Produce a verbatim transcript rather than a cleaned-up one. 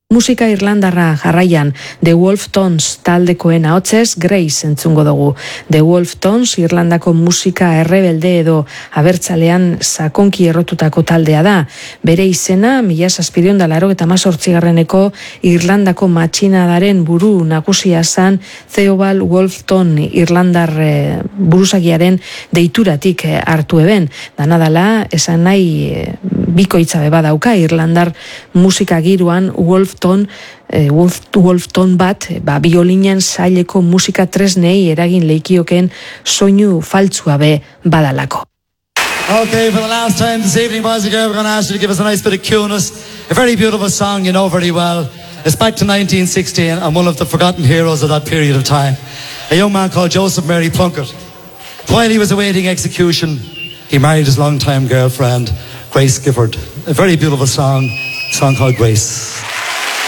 Musika irlandarra jarraian, The Wolf Tones taldekoen ahotsez Grace entzungo dugu. The Wolf Tones Irlandako musika errebelde edo abertzalean sakonki errotutako taldea da. Bere izena, mila zazpideun da laurogeita hemezortzigarreneko Irlandako matxinadaren buru nagusia zan Theobald Wolfton Irlandar eh, buruzagiaren deituratik eh, hartu eben. Danadala, esan nahi eh, bikoitza beba dauka Irlandar musika giruan Wolfton eh, Wolf, Wolfton bat ba, biolinen saileko musika tresnei eragin leikioken soinu faltsua be badalako. Okay, for the last time this evening, boys and girls, we're going to ask you to give us a nice bit of cuteness. A very beautiful song you know very well. It's back to nineteen sixty and one of the forgotten heroes of that period of time. A young man called Joseph Mary Plunkett. While he was awaiting execution, he married his longtime girlfriend, Grace Gifford. A very beautiful song, a song called Grace.